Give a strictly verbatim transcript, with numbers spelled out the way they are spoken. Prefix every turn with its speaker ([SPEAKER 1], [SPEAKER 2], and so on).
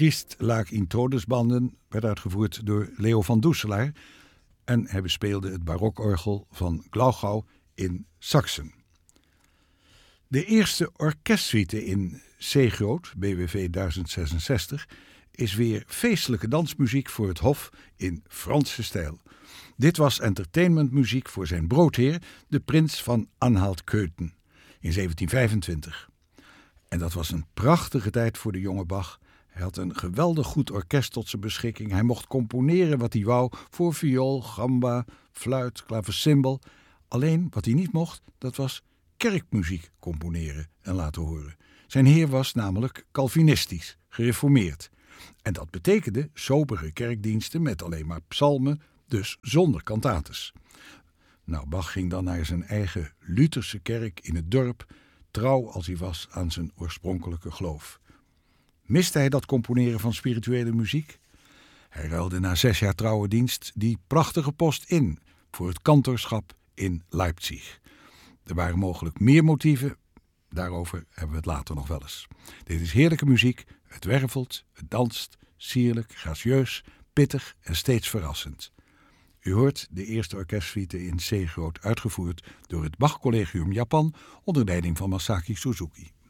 [SPEAKER 1] Christ lag in Todesbanden werd uitgevoerd door Leo van Doeselaar en hij bespeelde het barokorgel van Glauchau in Saksen. De eerste orkestsuite in C groot, B W V duizend zesenzestig, is weer feestelijke dansmuziek voor het hof in Franse stijl. Dit was entertainmentmuziek voor zijn broodheer, de prins van Anhalt-Köthen, in zeventien vijfentwintig. En dat was een prachtige tijd voor de jonge Bach. Hij had een geweldig goed orkest tot zijn beschikking. Hij mocht componeren wat hij wou voor viool, gamba, fluit, klavecimbal. Alleen wat hij niet mocht, dat was kerkmuziek componeren en laten horen. Zijn heer was namelijk Calvinistisch, gereformeerd. En dat betekende sobere kerkdiensten met alleen maar psalmen, dus zonder kantates. Nou, Bach ging dan naar zijn eigen Lutherse kerk in het dorp, trouw als hij was aan zijn oorspronkelijke geloof. Miste hij dat componeren van spirituele muziek? Hij ruilde na zes jaar trouwe dienst die prachtige post in voor het kantorschap in Leipzig. Er waren mogelijk meer motieven, daarover hebben we het later nog wel eens. Dit is heerlijke muziek, het wervelt, het danst, sierlijk, gracieus, pittig en steeds verrassend. U hoort de eerste orkestsuite in C groot uitgevoerd door het Bach Collegium Japan onder leiding van Masaki Suzuki.